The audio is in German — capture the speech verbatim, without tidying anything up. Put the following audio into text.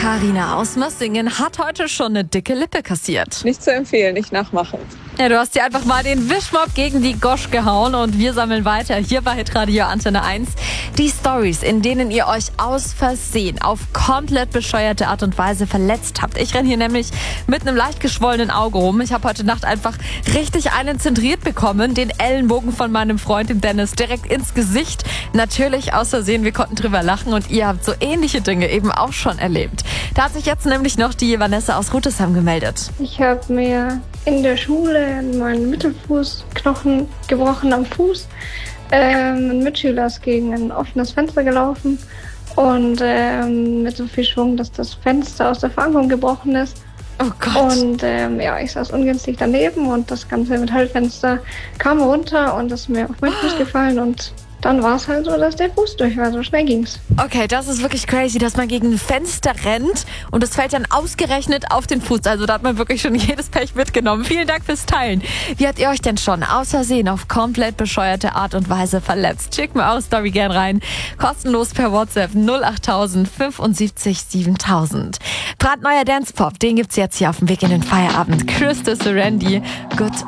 Carina aus Mössingen hat heute schon eine dicke Lippe kassiert. Nicht zu empfehlen, nicht nachmachen. Ja, du hast dir einfach mal den Wischmopp gegen die Gosch gehauen und wir sammeln weiter hier bei Hitradio Antenne eins die Stories, in denen ihr euch aus Versehen auf komplett bescheuerte Art und Weise verletzt habt. Ich renne hier nämlich mit einem leicht geschwollenen Auge rum. Ich habe heute Nacht einfach richtig einen zentriert bekommen, den Ellenbogen von meinem Freund, dem Dennis, direkt ins Gesicht. Natürlich aus Versehen, wir konnten drüber lachen und ihr habt so ähnliche Dinge eben auch schon erlebt. Da hat sich jetzt nämlich noch die Vanessa aus Rütesheim gemeldet. Ich habe mir in der Schule meinen Mittelfußknochen gebrochen am Fuß. Ähm, ein Mitschüler ist gegen ein offenes Fenster gelaufen und ähm, mit so viel Schwung, dass das Fenster aus der Verankerung gebrochen ist. Oh Gott. Und ähm, ja, ich saß ungünstig daneben und das ganze Metallfenster kam runter und ist mir auf meinen Fuß gefallen und dann war es halt so, dass der Fuß durch war. So schnell ging's. Okay, das ist wirklich crazy, dass man gegen ein Fenster rennt und es fällt dann ausgerechnet auf den Fuß. Also da hat man wirklich schon jedes Pech mitgenommen. Vielen Dank fürs Teilen. Wie habt ihr euch denn schon aus Versehen auf komplett bescheuerte Art und Weise verletzt? Schickt mir eure Story gern rein. Kostenlos per WhatsApp null acht null null sieben fünf siebentausend. Brandneuer Dance Pop, den gibt's jetzt hier auf dem Weg in den Feierabend. Christus Randy, Good